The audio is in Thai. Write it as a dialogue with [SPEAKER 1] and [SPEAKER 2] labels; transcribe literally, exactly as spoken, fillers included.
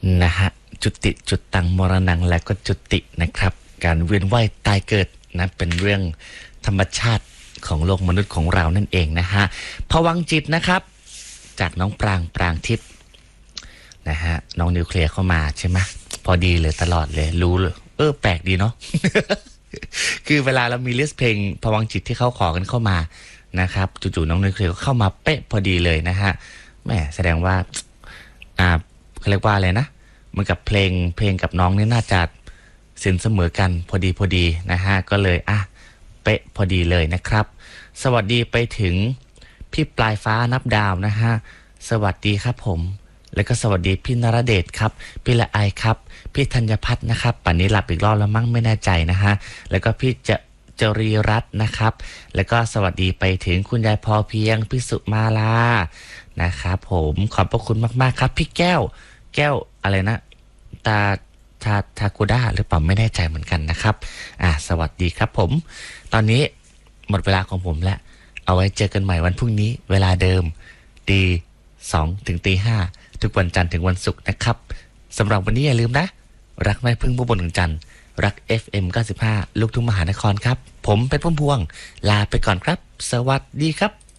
[SPEAKER 1] นะฮะจุติจุดตังมรณังและก็จุตินะครับการเวียนว่ายตายเกิดนะเป็นเรื่องธรรมชาติของโลกมนุษย์ของเรานั่นเองนะฮะภวังค์จิตนะครับจากน้องปรางปรางทิพย์นะฮะน้องนิวเคลียร์เข้ามาใช่ไหมพอดีเลยตลอดเลยรู้เลยเออแปลกดีเนาะ คือเวลาเรามีลิสต์เพลงภวังค์จิตที่เขาขอกันเข้ามานะครับจู่ๆน้องนิวเคลียร์ก็เข้ามาเป๊ะพอดีเลยนะฮะแหมแสดงว่าอ่าเขาเรียกว่าอะไรนะเหมือนกับเพลงเพลงกับน้องนี่น่าจะสินเสมอกันพอดีพอดีนะฮะก็เลยอ่ะเป๊ะพอดีเลยนะครับสวัสดีไปถึงพี่ปลายฟ้านับดาวนะฮะสวัสดีครับผมแล้วก็สวัสดีพี่นรเดชครับพี่ละไอครับพี่ธัญพัฒน์นะครับป่านนี้หลับอีกรอบแล้วมั้งไม่แน่ใจนะฮะแล้วก็พี่จะจรีรัตน์นะครับแล้วก็สวัสดีไปถึงคุณยายพอเพียงพี่สุมาลานะครับผมขอบพระคุณมากๆครับพี่แก้วแก้วอะไรนะตาทาทากูด้าหรือเปล่าไม่แน่ใจเหมือนกันนะครับอ่าสวัสดีครับผมตอนนี้หมดเวลาของผมแล้วเอาไว้เจอกันใหม่วันพรุ่งนี้เวลาเดิมตีสองถึงตีห้าทุกวันจันทร์ถึงวันศุกร์นะครับสำหรับวันนี้อย่าลืมนะรักไม่พึ่งผู้บนถึงจันทร์รัก เอฟ เอ็ม เก้าสิบห้า ลูกทุ่งมหานครครับผมเป็นพุ่มพวงลาไปก่อนครับสวัสดีครับ